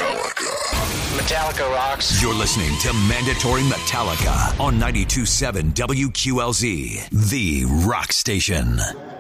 Metallica rocks. You're listening to Mandatory Metallica on 92.7 WQLZ, the rock station.